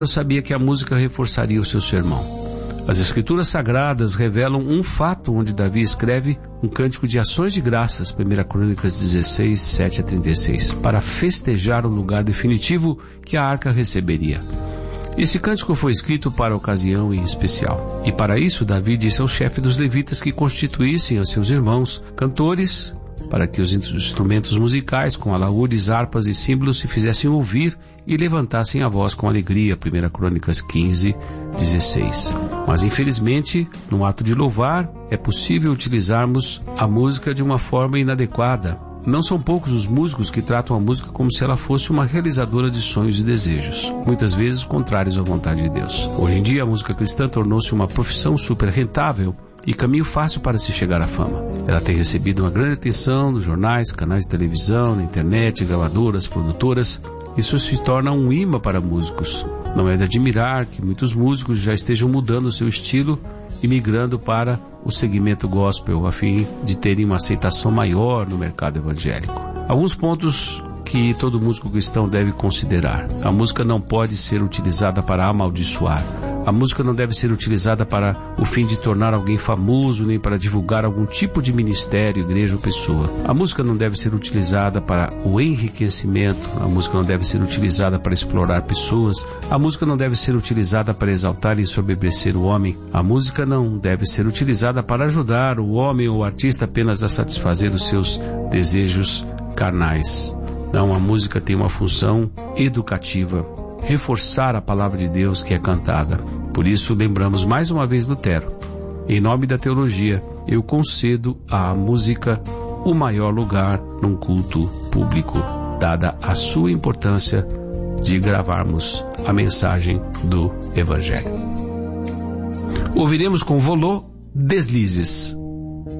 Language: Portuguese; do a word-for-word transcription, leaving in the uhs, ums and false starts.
sabia que a música reforçaria o seu sermão. As Escrituras Sagradas revelam um fato onde Davi escreve um cântico de ações de graças, primeira Crônicas dezesseis, sete a trinta e seis, para festejar o lugar definitivo que a arca receberia. Esse cântico foi escrito para a ocasião em especial. E para isso, Davi disse ao chefe dos levitas que constituíssem a seus irmãos cantores, para que os instrumentos musicais com alaúdes, harpas e símbolos se fizessem ouvir e levantassem a voz com alegria, primeira Crônicas quinze, dezesseis. Mas infelizmente, no ato de louvar, é possível utilizarmos a música de uma forma inadequada. Não são poucos os músicos que tratam a música como se ela fosse uma realizadora de sonhos e desejos, muitas vezes contrários à vontade de Deus. Hoje em dia, a música cristã tornou-se uma profissão super rentável e caminho fácil para se chegar à fama. Ela tem recebido uma grande atenção nos jornais, canais de televisão, na internet, gravadoras, produtoras. Isso se torna um imã para músicos. Não é de admirar que muitos músicos já estejam mudando seu estilo e migrando para o segmento gospel, a fim de terem uma aceitação maior no mercado evangélico. Alguns pontos que todo músico cristão deve considerar. A música não pode ser utilizada para amaldiçoar. A música não deve ser utilizada para o fim de tornar alguém famoso, nem para divulgar algum tipo de ministério, igreja ou pessoa. A música não deve ser utilizada para o enriquecimento. A música não deve ser utilizada para explorar pessoas. A música não deve ser utilizada para exaltar e ensoberbecer o homem. A música não deve ser utilizada para ajudar o homem ou o artista apenas a satisfazer os seus desejos carnais. Não, a música tem uma função educativa, reforçar a palavra de Deus que é cantada. Por isso, lembramos mais uma vez Lutero. Em nome da teologia, eu concedo à música o maior lugar num culto público, dada a sua importância de gravarmos a mensagem do Evangelho. Ouviremos com Volô Deslizes.